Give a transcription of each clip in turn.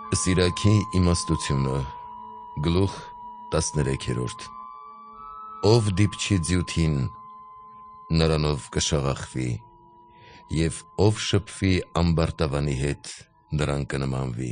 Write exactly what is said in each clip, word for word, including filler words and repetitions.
Սիրակի իմաստությունը գլուխ տասներեքերորդ Ով դիպչի ձյութին, նրանով կշաղախվի, և ով շփվի ամբարտավանի հետ, նրան կնմանվի։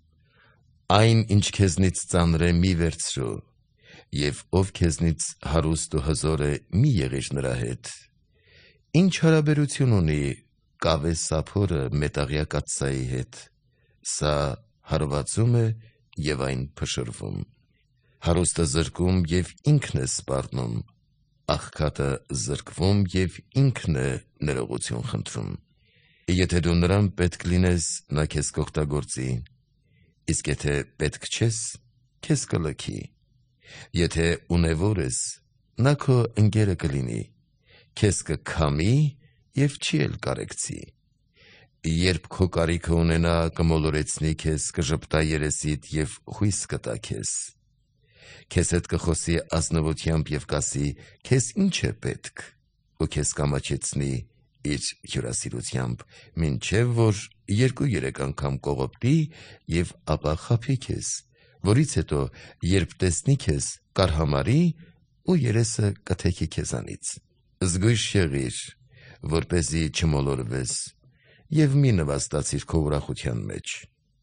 Այն, ինչ քեզնից ծանր է, մի վերցրու, և ով քեզնից հարուստ ու հզոր է, մի եղիր նրա հետ։ Ինչ հարաբերություն ունի կավե սափորը մետաղյա կաթսայի հետ, սա հարվածում է և այն փշրվում։ Հարուստը զրկում և ինքն է սպառնում, աղքատը զրկվում և ինքն է ներողություն խնդրում։ Եթե դու նրան պետք լինես, նա քեզ կօգտագործի, իսկ եթե պետք չես, քեզ կլքի։ Եթե ունևոր ես, նա քո ընկերը կլինի, քեզ կքամի և չի էլ կարեկցի։ Երբ քո կարիքը ունենա, կմոլորեցնի քեզ, կժպտա երեսիդ և խույս կտա քեզ։ Քեզ հետ կխոսի ազնվությամբ և կասի, քեզ ինչ է պետք, ու քեզ կամաչեցնի իր հյուրասիրությամբ, մինչև որ երկու-երեք անգամ կողոպտի և ապա խաբի քեզ, որից հետո, երբ տեսնի քեզ, կարհամարի ու երեսը կթեքի քեզանից։ Զգույշ եղիր, որպեսզի չմոլորվես, և մի նվաստացիր քո ուրախության մեջ։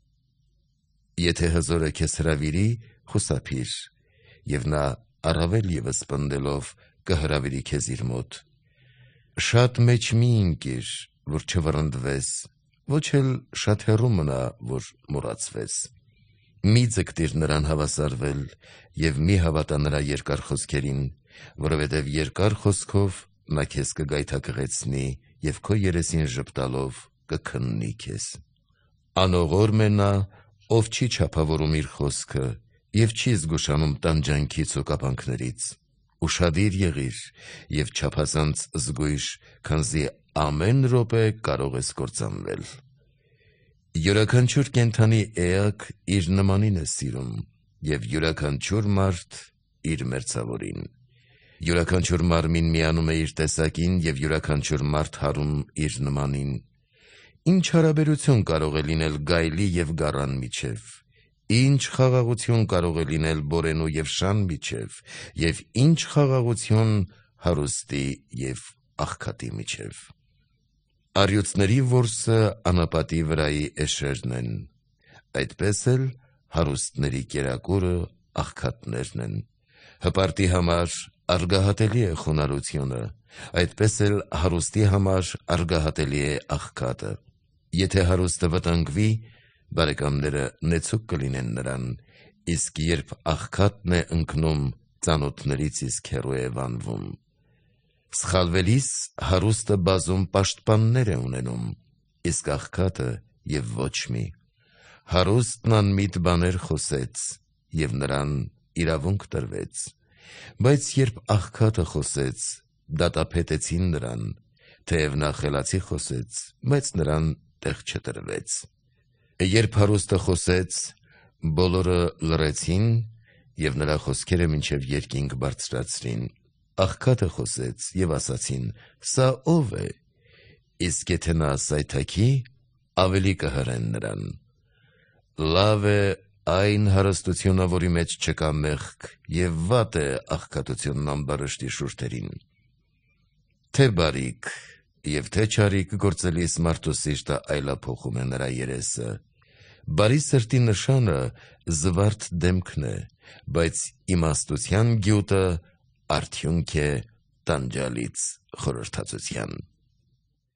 Եթե հզորը քեզ հրավիրի, խուսափիր, և նա առավել ևս պնդելով կհրավիրի քեզ իր մոտ։ Շատ մեջ մի ընկիր, որ չվռնդվես, ոչ էլ շատ հեռու մնա, որ մոռացվես։ Մի ձգտիր նրան հավասարվել և մի հավատա նրա երկար խոսքերին, որովհետև երկար խոսքով նա քեզ կգայթակղեցնի և քո երեսին ժպտալով կքննի քեզ։ Անողորմ է նա, ով չի չափավորում իր խոսքը և չի զգուշանում տանջանքից ու կապանքներից։ Ուշադիր եղիր և չափազանց զգույշ, քանզի ամեն րոպե կարող ես կործանվել։ Յուրաքանչյուր կենդանի էակ իր նմանին է սիրում, և յուրաքանչյուր մարդ իր մերձավորին։ Յուրաքանչյուր մարմին միանում է իր տեսակին, և յուրաքանչյուր մարդ հարում իր նմանին։ Ինչ հարաբերություն կարող է լինել գայլի և գառան միջև։ Ինչ խաղաղություն կարող է լինել բորենու և շան միջև, և ինչ խաղաղություն հարուստի և աղքատի միջև։ Առյուծների որսը անապատի վրայի էշերն են, այդպես էլ հարուստների կերակուրը աղքատներն են։ Հպարտի համար արգահատելի է խոնարհությունը, այդպես էլ հարուստի համար արգահատելի է աղքատը։ Եթե հարուստը վտանգվի, բարեկամները նեցուկ կլինեն նրան, իսկ երբ աղքատն է ընկնում, ծանոթներից իսկ հեռու է վանվում։ Սխալվելիս հարուստը բազում պաշտպաններ է ունենում, իսկ աղքատը և ոչ մի։ Հարուստն անմիտ բաներ խոսեց, և նրան իրավունք տրվեց, բայց երբ աղքատը խոսեց, դատապետեցին նրան, թեև նա խելացի խոսեց, բայց նրան տեղ չտրվեց։ Երբ հարուստը խոսեց, բոլորը լռեցին, և նրա խոսքերը մինչև երկինք բարձրացրին։ Աղքատը խոսեց և ասացին. «Սա ո՞վ է»։ Իսկ եթե նա սայթաքի, ավելի կհրեն նրան։ Լավ է այն հարստությունը, որի մեջ չկա մեղք, և վատ է աղքատությունն ամբարշտի շուրթերին։ Թե բարիք և թե չարիք գործելիս մարդու սիրտը այլափոխում է նրա երեսը։ Բարի սրտի նշանը զվարթ դեմքն է, բայց իմաստության գյուտը արդյունք է տանջալից խորհրդածության։